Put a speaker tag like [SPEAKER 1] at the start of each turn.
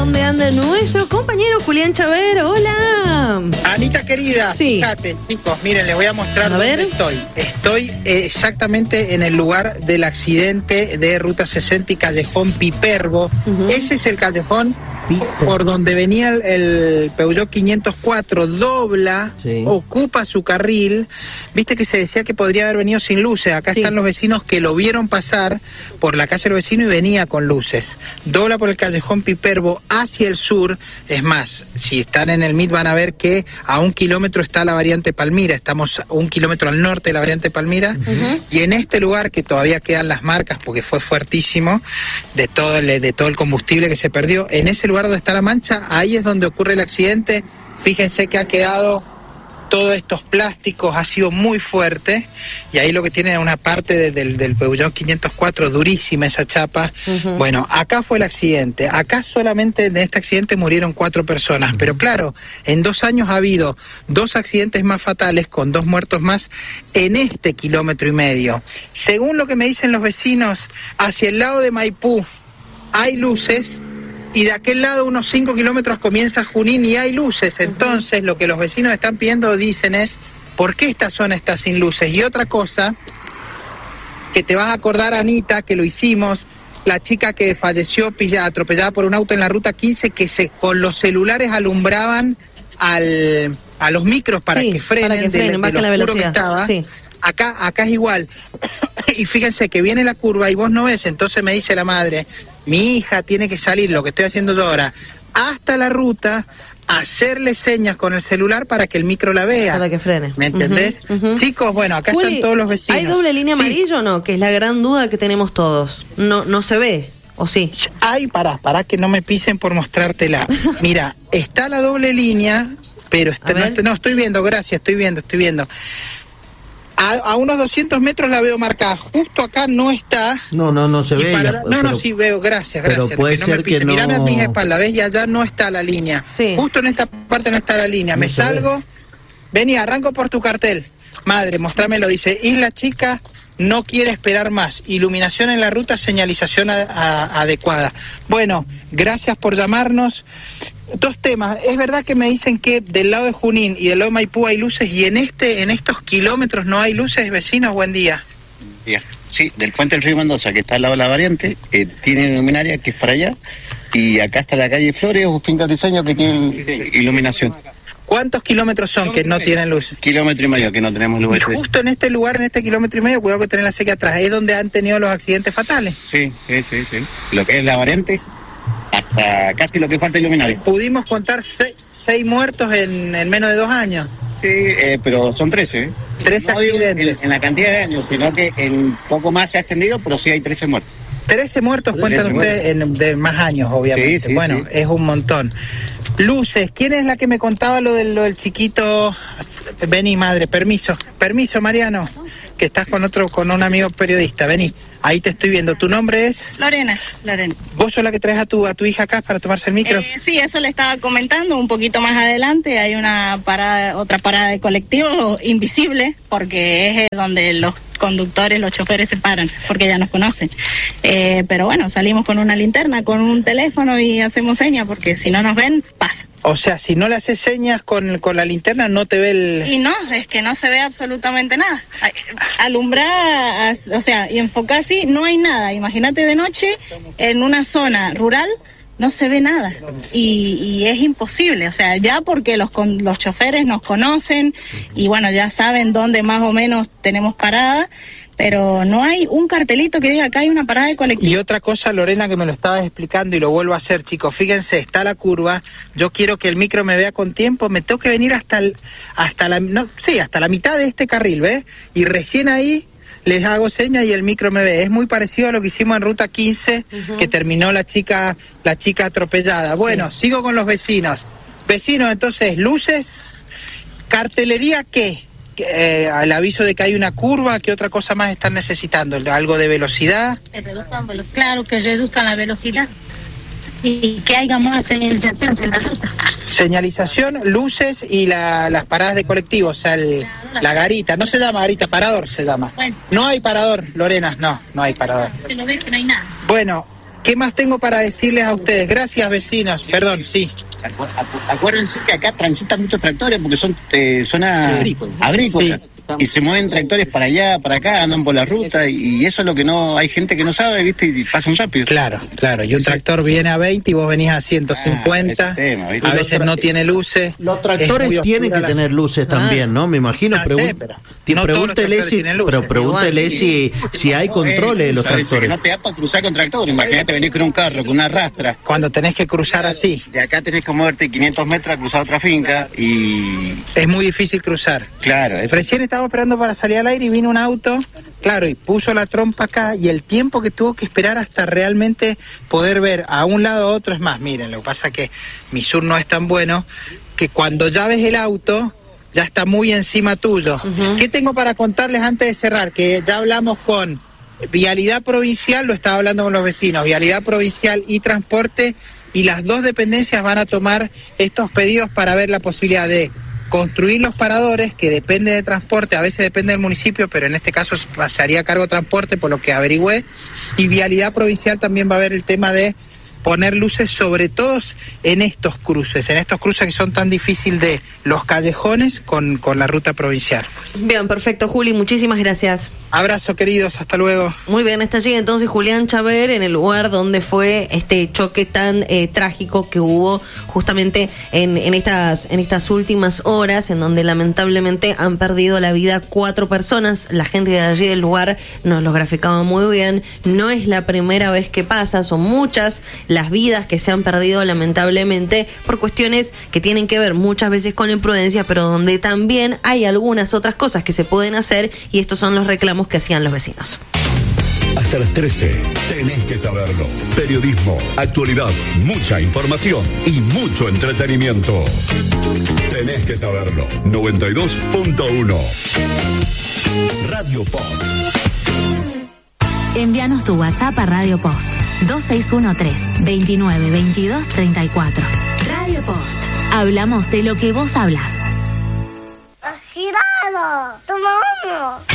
[SPEAKER 1] dónde anda nuestro compañero Julián Chavero. Hola.
[SPEAKER 2] Anita querida,
[SPEAKER 1] sí.
[SPEAKER 2] Fíjate, chicos, miren, les voy a mostrar dónde estoy. Estoy exactamente en el lugar del accidente de Ruta 60 y Callejón Piperbo. Ese es el callejón por donde venía el Peugeot 504, dobla, ocupa su carril. Viste que se decía que podría haber venido sin luces. Acá están los vecinos que lo vieron pasar por la calle del vecino y venía con luces. Dobla por el callejón Piperbo hacia el sur. Es más, si están en el MIT van a ver que a 1 kilómetro está la variante Palmira. Estamos a 1 kilómetro al norte de la variante Palmira. Y en este lugar, que todavía quedan las marcas porque fue fuertísimo de todo el combustible que se perdió, en ese lugar donde está la mancha, ahí es donde ocurre el accidente. Fíjense que ha quedado todos estos plásticos, ha sido muy fuerte, y ahí lo que tiene es una parte del Peugeot 504, durísima esa chapa. Bueno, acá fue el accidente, acá solamente de este accidente murieron 4 personas, pero claro, en 2 años ha habido 2 accidentes más fatales con 2 muertos más en este 1,5 kilómetros. Según lo que me dicen los vecinos, hacia el lado de Maipú hay luces, y de aquel lado unos 5 kilómetros comienza Junín y hay luces. Entonces lo que los vecinos están pidiendo, dicen, es ¿por qué esta zona está sin luces? Y otra cosa que te vas a acordar, Anita, que lo hicimos, la chica que falleció atropellada por un auto en la ruta 15, que con los celulares alumbraban a los micros para que frenen, de lo oscuro que estaba. Acá es igual. Y fíjense que viene la curva y vos no ves. Entonces me dice la madre, mi hija tiene que salir, lo que estoy haciendo yo ahora, hasta la ruta, hacerle señas con el celular para que el micro la vea. Para
[SPEAKER 1] que frene.
[SPEAKER 2] ¿Me entendés? Chicos, bueno, acá están todos los vecinos.
[SPEAKER 1] ¿Hay doble línea amarilla o no? Que es la gran duda que tenemos todos. No se ve, ¿o sí?
[SPEAKER 2] Ay, pará que no me pisen por mostrártela. Mira, está la doble línea, pero no, estoy viendo, gracias, estoy viendo. A unos 200 metros la veo marcada. Justo acá no está.
[SPEAKER 3] No se ve.
[SPEAKER 2] Sí veo, gracias.
[SPEAKER 3] Pero puede ser que no.
[SPEAKER 2] Mirame a mis espaldas, ¿ves? Y allá no está la línea. Justo en esta parte no está la línea. Me salgo. Vení, arranco por tu cartel. Madre, mostrámelo. Dice, Isla Chica no quiere esperar más. Iluminación en la ruta, señalización adecuada. Bueno, gracias por llamarnos. 2 temas. Es verdad que me dicen que del lado de Junín y del lado de Maipú hay luces, y en estos kilómetros no hay luces. Vecinos, buen día.
[SPEAKER 4] Bien. Sí, del puente del río Mendoza, que está al lado de la variante, tiene luminaria que es para allá, y acá está la calle Flores, Agustín Catriceño, que tiene iluminación.
[SPEAKER 2] ¿Cuántos kilómetros son que no tienen luz?
[SPEAKER 4] 1,5 kilómetros que no tenemos luz.
[SPEAKER 2] Y justo en este lugar, en este 1,5 kilómetros, cuidado que tenés la sequía atrás, es donde han tenido los accidentes fatales.
[SPEAKER 4] Sí. Lo que es la variante, hasta casi lo que falta iluminario.
[SPEAKER 2] Pudimos contar 6 muertos en menos de 2 años.
[SPEAKER 4] Sí, pero son 13.
[SPEAKER 2] 13 accidentes.
[SPEAKER 4] En la cantidad de años, sino que en poco más se ha extendido, pero sí hay 13 muertos.
[SPEAKER 2] 13 muertos cuentan ustedes de más años, obviamente. Sí, es un montón. Luces, ¿quién es la que me contaba lo del chiquito? Vení, madre, permiso, Mariano, que estás con un amigo periodista. Vení, ahí te estoy viendo. ¿Tu nombre es?
[SPEAKER 5] Lorena.
[SPEAKER 2] ¿Vos sos la que traes a tu hija acá para tomarse el micro?
[SPEAKER 5] Sí, eso le estaba comentando. Un poquito más adelante hay otra parada de colectivo invisible, porque es donde los conductores, los choferes se paran, porque ya nos conocen. Pero bueno, salimos con una linterna, con un teléfono y hacemos señas, porque si no nos ven, pasa.
[SPEAKER 2] O sea, si no le haces señas con la linterna, no te ve el...
[SPEAKER 5] Y no, es que no se ve absolutamente nada. Alumbrar, o sea, y enfocar así, no hay nada. Imagínate de noche, en una zona rural, no se ve nada. Y es imposible, o sea, ya porque los choferes nos conocen y bueno, ya saben dónde más o menos tenemos parada, pero no hay un cartelito que diga acá hay una parada de colectivo.
[SPEAKER 2] Y otra cosa, Lorena, que me lo estabas explicando y lo vuelvo a hacer, chicos, fíjense, está la curva, yo quiero que el micro me vea con tiempo, me tengo que venir hasta la mitad de este carril, ¿ves? Y recién ahí les hago señas y el micro me ve. Es muy parecido a lo que hicimos en Ruta 15, que terminó la chica atropellada. Bueno, sigo con los vecinos. Vecinos, entonces, luces, cartelería, ¿qué? Al aviso de que hay una curva, ¿qué otra cosa más están necesitando? ¿Algo de velocidad?
[SPEAKER 5] Claro, que reduzcan la velocidad y que haya más señalización en la ruta.
[SPEAKER 2] Señalización, luces y las paradas de colectivo, o sea, la garita. No se llama garita, parador se llama. Bueno. No hay parador, Lorena, no hay parador.
[SPEAKER 5] Se lo ves que no hay nada.
[SPEAKER 2] Bueno, ¿Qué más tengo para decirles a ustedes? Gracias, vecinos. Perdón, sí.
[SPEAKER 4] Acuérdense que acá transitan muchos tractores porque son zonas agrícolas. Sí. Y se mueven tractores para allá, para acá, andan por la ruta y eso es lo que no hay gente que no sabe, ¿viste? Y pasan rápido.
[SPEAKER 2] Claro. Y un tractor viene a 20 y vos venís a 150. A veces no tiene luces.
[SPEAKER 3] Los tractores tienen que tener luces también, ¿no? Me imagino. Pregúntele si hay controles de los tractores.
[SPEAKER 4] No te da para cruzar con tractor. Imagínate venir con un carro, con una rastra.
[SPEAKER 2] Cuando tenés que cruzar así.
[SPEAKER 4] De acá tenés que moverte 500 metros a cruzar otra finca y...
[SPEAKER 2] Es muy difícil cruzar.
[SPEAKER 4] Claro.
[SPEAKER 2] Recién estábamos esperando para salir al aire y vino un auto, claro, y puso la trompa acá y el tiempo que tuvo que esperar hasta realmente poder ver a un lado a otro es más. Miren, lo que pasa es que mi sur no es tan bueno, que cuando ya ves el auto, ya está muy encima tuyo. ¿Qué tengo para contarles antes de cerrar? Que ya hablamos con Vialidad Provincial, lo estaba hablando con los vecinos, Vialidad Provincial y Transporte, y las dos dependencias van a tomar estos pedidos para ver la posibilidad de construir los paradores, que depende de transporte, a veces depende del municipio, pero en este caso se haría cargo de transporte, por lo que averigüé, y Vialidad Provincial también va a ver el tema de poner luces, sobre todo en estos cruces que son tan difíciles de los callejones con la ruta provincial.
[SPEAKER 1] Bien, perfecto, Juli, muchísimas gracias.
[SPEAKER 2] Abrazo, queridos, hasta luego.
[SPEAKER 1] Muy bien, está allí entonces Julián Chaver en el lugar donde fue este choque tan trágico que hubo justamente en estas últimas horas, en donde lamentablemente han perdido la vida 4 personas. La gente de allí del lugar nos lo graficaba muy bien. No es la primera vez que pasa, son muchas las vidas que se han perdido lamentablemente por cuestiones que tienen que ver muchas veces con la imprudencia, pero donde también hay algunas otras cosas que se pueden hacer, y estos son los reclamos que hacían los vecinos.
[SPEAKER 6] Hasta las 13, tenés que saberlo. Periodismo, actualidad, mucha información y mucho entretenimiento. Tenés que saberlo. 92.1 Radio Post.
[SPEAKER 7] Envíanos tu WhatsApp a Radio Post 2613-292234. Radio Post. Hablamos de lo que vos hablas.
[SPEAKER 8] ¡Girado! ¡Tomamos!